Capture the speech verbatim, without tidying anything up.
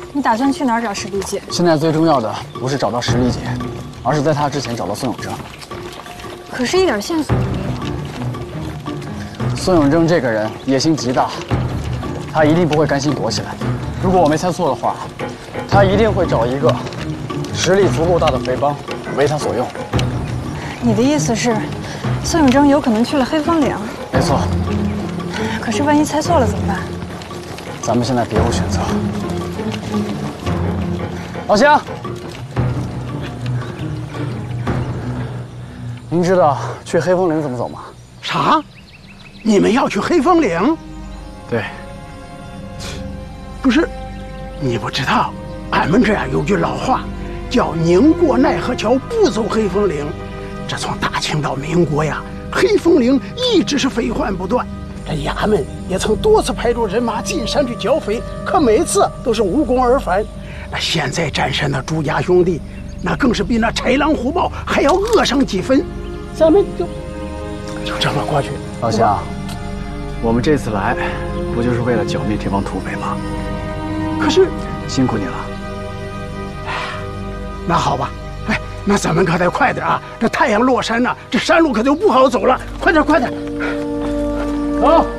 你打算去哪儿找石丽姐？ 现在最重要的不是找到石丽姐，而是在她之前找到孙永正。 可是，一点线索都没有。 孙永正这个人野心极大，他一定不会甘心躲起来。如果我没猜错的话，他一定会找一个实力足够大的匪帮为他所用。 你的意思是，孙永正有可能去了黑风岭？ 没错。 可是万一猜错了怎么办？ 咱们现在别无选择。老乡，您知道去黑风岭怎么走吗？ 啥？你们要去黑风岭？ 对。 不是，你不知道，俺们这样有句老话，叫“宁过奈何桥，不走黑风岭”。这从大清到民国呀，黑风岭一直是匪患不断。这衙门也曾多次派出人马进山去剿匪，可每次都是无功而返。那现在占山的朱家兄弟，那更是比那豺狼虎豹还要恶上几分。咱们就就这么过去。 老乡，我们这次来，不就是为了剿灭这帮土匪吗？ 可是辛苦你了。 那好吧，哎，那咱们可得快点啊！这太阳落山了，这山路可就不好走了。快点，快点！走。